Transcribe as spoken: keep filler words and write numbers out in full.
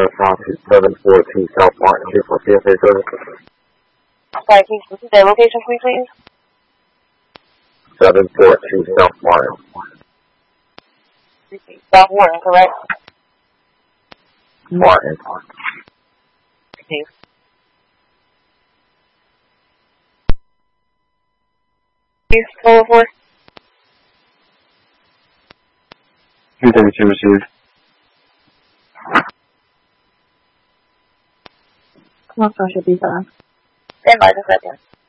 South seven four two South Martin here for P S A service. Sorry, can you repeat that location for me, please? seven four two South Martin. South Martin, correct? Martin. Okay. Please, four four. two thirty-two received. Come on, so I should be fine. Stand by just a second.